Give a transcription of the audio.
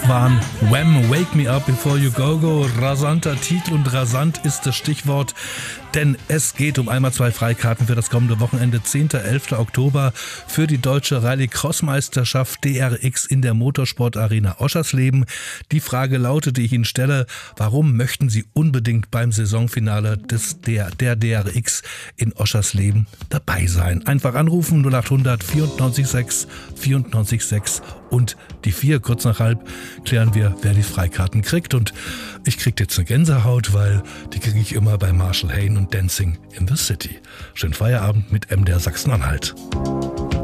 Das waren Wham! Wake Me Up Before You Go Go. Rasanter Titel und rasant ist das Stichwort, denn es geht um einmal 2 Freikarten für das kommende Wochenende 10. 11. Oktober für die Deutsche Rallye-Cross-Meisterschaft DRX in der Motorsport-Arena Oschersleben. Die Frage lautet, die ich Ihnen stelle: Warum möchten Sie unbedingt beim Saisonfinale der DRX in Oschersleben dabei sein? Einfach anrufen 0800 94 6 94 6 und die 4, kurz nach halb, klären wir, wer die Freikarten kriegt. Und ich kriege jetzt eine Gänsehaut, weil die kriege ich immer bei Marshall Hayne und Dancing in the City. Schönen Feierabend mit MDR Sachsen-Anhalt.